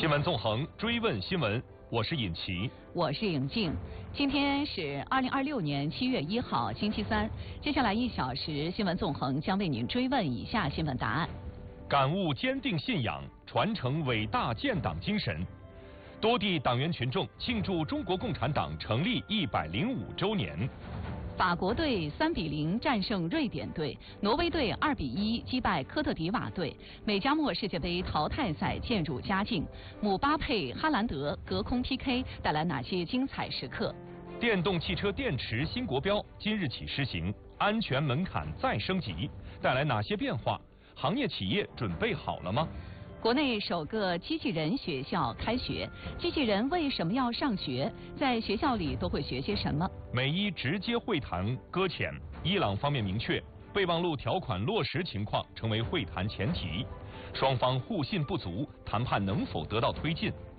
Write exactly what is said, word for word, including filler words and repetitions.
新闻纵横，追问新闻，我是尹奇， 我是尹静。今天是二零二六年七月一号，星期三。接下来一小时，新闻纵横将为您追问以下新闻答案： 感悟坚定信仰，传承伟大建党精神。多地党员群众庆祝中国共产党成立一百零五周年。 法国队三比零战胜瑞典队，挪威队二比一击败科特迪瓦队。美加墨世界杯淘汰赛渐入佳境，姆巴佩、哈兰德隔空 P K 带来哪些精彩时刻？ 电动汽车电池新国标今日起施行，安全门槛再升级，带来哪些变化？行业企业准备好了吗？ 国内首个机器人学校开学，机器人为什么要上学？在学校里都会学些什么？ 美伊直接会谈搁浅，伊朗方面明确备忘录条款落实情况成为会谈前提，双方互信不足，谈判能否得到推进？